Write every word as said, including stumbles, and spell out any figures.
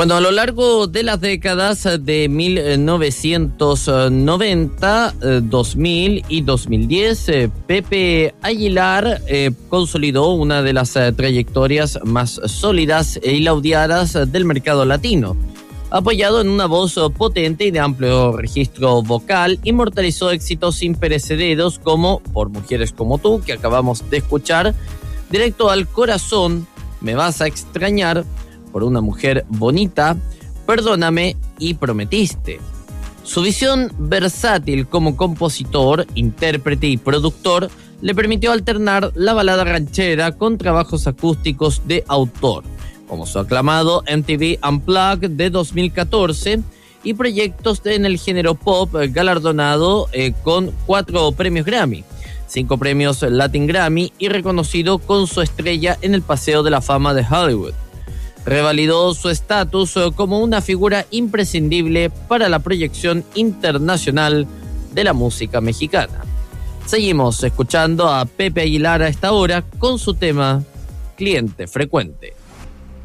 Bueno, a lo largo de las décadas de mil novecientos noventa, dos mil y dos mil diez, Pepe Aguilar eh, consolidó una de las eh, trayectorias más sólidas y laudiadas del mercado latino. Apoyado en una voz potente y de amplio registro vocal, inmortalizó éxitos imperecederos como Por Mujeres Como Tú, que acabamos de escuchar, Directo al Corazón, Me Vas a Extrañar, Por Una Mujer Bonita, Perdóname y Prometiste. Su visión versátil como compositor, intérprete y productor le permitió alternar la balada ranchera con trabajos acústicos de autor, como su aclamado M T V Unplugged de dos mil catorce y proyectos en el género pop galardonado eh, con cuatro premios Grammy, cinco premios Latin Grammy y reconocido con su estrella en el Paseo de la Fama de Hollywood. Revalidó su estatus como una figura imprescindible para la proyección internacional de la música mexicana. Seguimos escuchando a Pepe Aguilar a esta hora con su tema Cliente Frecuente.